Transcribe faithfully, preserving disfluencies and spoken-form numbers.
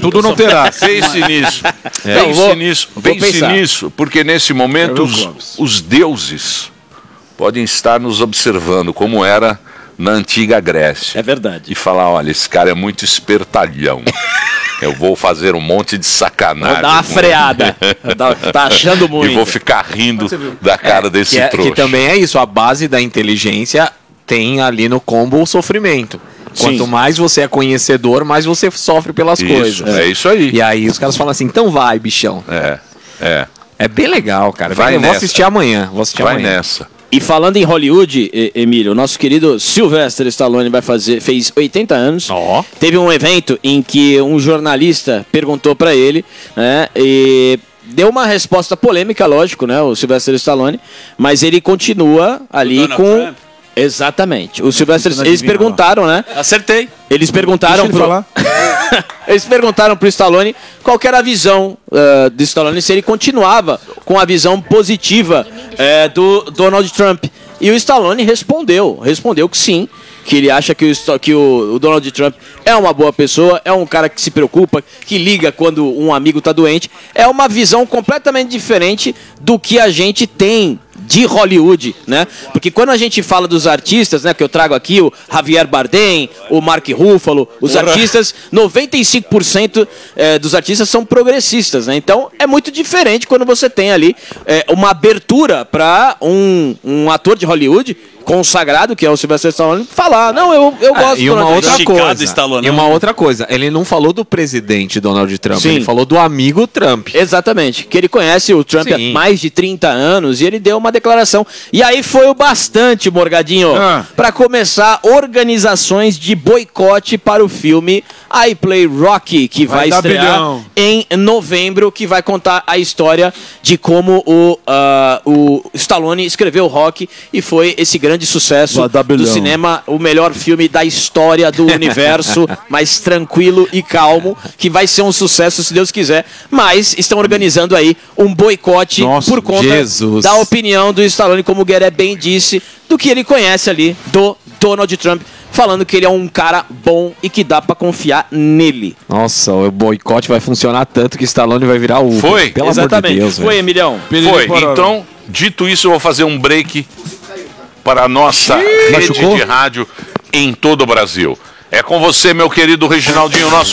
tudo não terá. Pense nisso. É. Pense vou, nisso. vou Pense pensar. nisso, porque nesse momento os, os deuses podem estar nos observando como era na antiga Grécia. É verdade. E falar, olha, esse cara é muito espertalhão. Eu vou fazer um monte de sacanagem. Vou dar uma freada. Tá achando muito. E vou ficar rindo da cara é, desse que é, trouxa. Que também é isso, a base da inteligência tem ali no combo o sofrimento. Quanto Sim. mais você é conhecedor, mais você sofre pelas Isso, coisas. é isso aí. E aí os caras falam assim, então vai, bichão. É, é. É bem legal, cara. Vai eu vou nessa. assistir amanhã. Vou assistir Vai amanhã. nessa. E falando em Hollywood, e- Emílio, o nosso querido Sylvester Stallone vai fazer, fez oitenta anos. Ó. Teve um evento em que um jornalista perguntou pra ele, né, e deu uma resposta polêmica, lógico, né, o Sylvester Stallone, mas ele continua ali Donald com... Trump? Exatamente. O Sylvester, Tentando eles adivinhar perguntaram, né? Acertei. Eles perguntaram Deixa ele falar. Eles perguntaram pro Stallone qual que era a visão uh, do Stallone, se ele continuava com a visão positiva uh, do Donald Trump. E o Stallone respondeu, respondeu que sim, que ele acha que, o, Sto- que o, o Donald Trump é uma boa pessoa, é um cara que se preocupa, que liga quando um amigo tá doente. É uma visão completamente diferente do que a gente tem de Hollywood, né? Porque quando a gente fala dos artistas, né, que eu trago aqui o Javier Bardem, o Mark Ruffalo, os Porra. artistas, noventa e cinco por cento eh, dos artistas são progressistas, né? Então é muito diferente quando você tem ali eh, uma abertura para um, um ator de Hollywood consagrado, que é o Sylvester Stallone, falar, não, eu, eu Ah, gosto e do uma Donald outra Trump. Esticado, coisa. Stallone. E uma outra coisa, ele não falou do presidente Donald Trump, Sim. ele falou do amigo Trump. Exatamente, que ele conhece o Trump Sim. há mais de trinta anos e ele deu uma declaração. E aí foi o bastante, Morgadinho, Ah. para começar organizações de boicote para o filme I Play Rocky, que vai, Vai dar estrear bilhão. em novembro, que vai contar a história de como o, ah, o Stallone escreveu Rocky e foi esse grande sucesso Vai dar do bilhão. cinema, o melhor filme da história do universo, mais tranquilo e calmo, que vai ser um sucesso se Deus quiser, mas estão organizando aí um boicote Nossa, por conta Jesus. da opinião do Stallone, como o Gueré bem disse, do que ele conhece ali do Donald Trump, falando que ele é um cara bom e que dá pra confiar nele. Nossa, o boicote vai funcionar tanto que Stallone vai virar o Foi? Pelo Exatamente. amor de Deus, Foi, velho. Emilhão. Foi. Então, dito isso, eu vou fazer um break para a nossa rede machucou? de rádio em todo o Brasil. É com você, meu querido Reginaldinho, nosso